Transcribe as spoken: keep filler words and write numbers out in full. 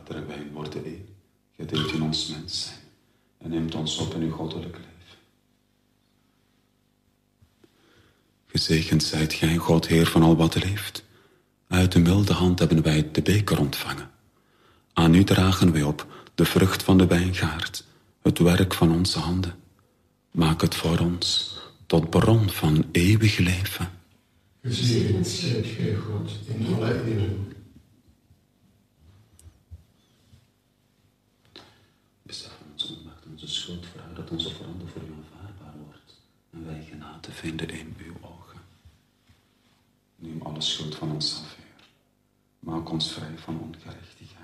water en wijn worden één. Gij deelt in ons mens zijn en neemt ons op in uw goddelijk leven. Gezegend zijt gij, God, Heer van al wat leeft. Uit de milde hand hebben wij de beker ontvangen. Aan u dragen wij op de vrucht van de wijngaard, het werk van onze handen. Maak het voor ons tot bron van eeuwig leven. Gezegend zijt gij, God, in alle eeuwen. Besef onze onmacht, onze schuld, vraag dat onze offerande voor u aanvaardbaar wordt en wij genade vinden in uw ogen. Neem alle schuld van ons af, Heer. Maak ons vrij van ongerechtigheid.